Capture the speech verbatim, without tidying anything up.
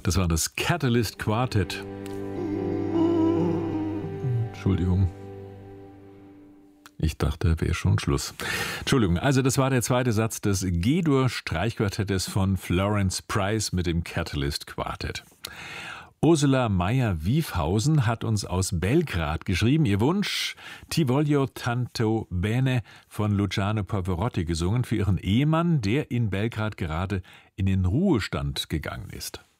Das war das Catalyst Quartet. Entschuldigung. Ich dachte, wäre schon Schluss. Entschuldigung, also das war der zweite Satz des G-Dur-Streichquartettes von Florence Price mit dem Catalyst Quartet. Ursula Meyer-Wiefhausen hat uns aus Belgrad geschrieben, ihr Wunsch, Ti voglio tanto bene von Luciano Pavarotti gesungen für ihren Ehemann, der in Belgrad gerade in den Ruhestand gegangen ist.